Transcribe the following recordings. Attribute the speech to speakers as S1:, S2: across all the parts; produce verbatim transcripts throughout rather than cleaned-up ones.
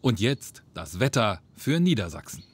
S1: Und jetzt das Wetter für Niedersachsen.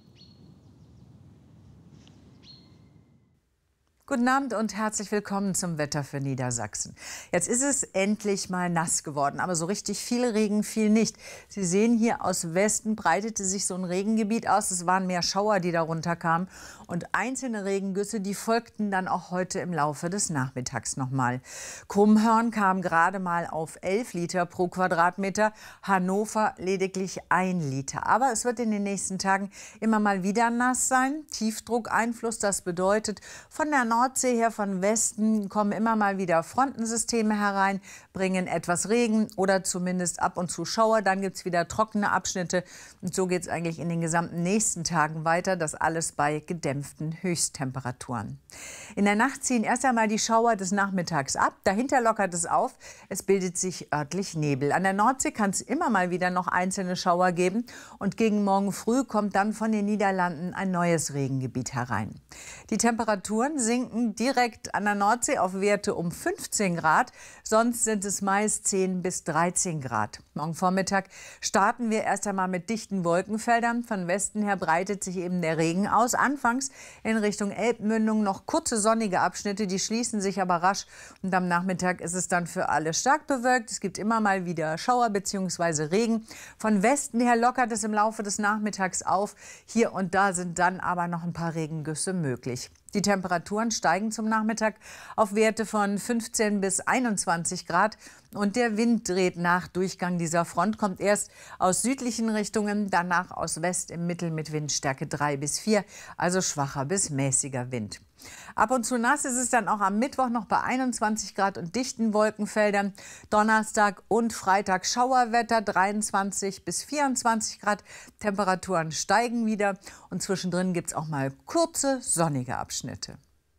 S2: Guten Abend und herzlich willkommen zum Wetter für Niedersachsen. Jetzt ist es endlich mal nass geworden, aber so richtig viel Regen fiel nicht. Sie sehen, hier aus Westen breitete sich so ein Regengebiet aus. Es waren mehr Schauer, die darunter kamen. Und einzelne Regengüsse, die folgten dann auch heute im Laufe des Nachmittags nochmal. Krummhörn kam gerade mal auf elf Liter pro Quadratmeter, Hannover lediglich ein Liter. Aber es wird in den nächsten Tagen immer mal wieder nass sein. Tiefdruckeinfluss, das bedeutet, von der Nordsee her, von Westen, kommen immer mal wieder Frontensysteme herein, bringen etwas Regen oder zumindest ab und zu Schauer. Dann gibt es wieder trockene Abschnitte. Und so geht es eigentlich in den gesamten nächsten Tagen weiter. Das alles bei gedämpften Höchsttemperaturen. In der Nacht ziehen erst einmal die Schauer des Nachmittags ab. Dahinter lockert es auf. Es bildet sich örtlich Nebel. An der Nordsee kann es immer mal wieder noch einzelne Schauer geben. Und gegen morgen früh kommt dann von den Niederlanden ein neues Regengebiet herein. Die Temperaturen sinken direkt an der Nordsee auf Werte um fünfzehn Grad. Sonst sind es meist zehn bis dreizehn Grad. Morgen Vormittag starten wir erst einmal mit dichten Wolkenfeldern. Von Westen her breitet sich eben der Regen aus. Anfangs in Richtung Elbmündung noch kurze sonnige Abschnitte, die schließen sich aber rasch. Und am Nachmittag ist es dann für alle stark bewölkt. Es gibt immer mal wieder Schauer bzw. Regen. Von Westen her lockert es im Laufe des Nachmittags auf. Hier und da sind dann aber noch ein paar Regengüsse möglich. Die Temperaturen steigen zum Nachmittag auf Werte von fünfzehn bis einundzwanzig Grad. Und der Wind dreht nach. Durchgang dieser Front kommt erst aus südlichen Richtungen, danach aus West im Mittel mit Windstärke drei bis vier, also schwacher bis mäßiger Wind. Ab und zu nass ist es dann auch am Mittwoch noch bei einundzwanzig Grad und dichten Wolkenfeldern. Donnerstag und Freitag Schauerwetter, dreiundzwanzig bis vierundzwanzig Grad. Temperaturen steigen wieder und zwischendrin gibt es auch mal kurze, sonnige Abschnitte.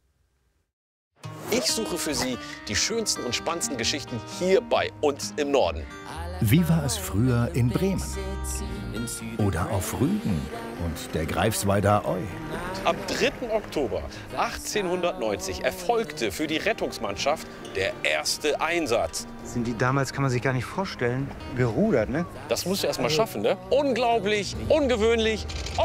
S3: Ich suche für Sie die schönsten und spannendsten Geschichten hier bei uns im Norden.
S4: Wie war es früher in Bremen? Oder auf Rügen und der Greifswalder Eu?
S3: Am dritten Oktober achtzehnhundertneunzig erfolgte für die Rettungsmannschaft der erste Einsatz.
S5: Sind die damals, kann man sich gar nicht vorstellen, gerudert, ne?
S3: Das musst du erst mal schaffen, ne? Unglaublich, ungewöhnlich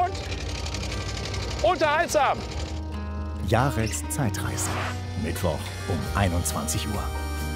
S3: und unterhaltsam.
S4: Jareks Zeitreise. Mittwoch um einundzwanzig Uhr.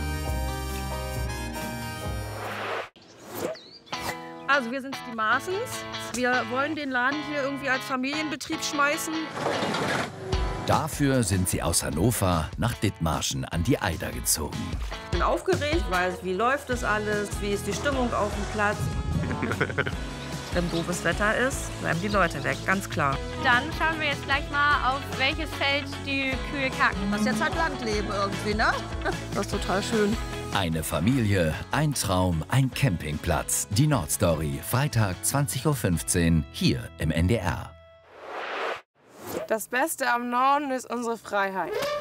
S6: Also wir sind die Maaßens. Wir wollen den Laden hier irgendwie als Familienbetrieb schmeißen.
S7: Dafür sind sie aus Hannover nach Dithmarschen an die Eider gezogen.
S6: Ich bin aufgeregt, weiß, wie läuft das alles, wie ist die Stimmung auf dem Platz. Wenn doofes Wetter ist, bleiben die Leute weg, ganz klar.
S8: Dann schauen wir jetzt gleich mal, auf welches Feld die Kühe kacken.
S6: Das ist jetzt halt Landleben irgendwie, ne? Das ist total schön.
S7: Eine Familie, ein Traum, ein Campingplatz. Die Nordstory, Freitag zwanzig Uhr fünfzehn, hier im N D R.
S9: Das Beste am Norden ist unsere Freiheit.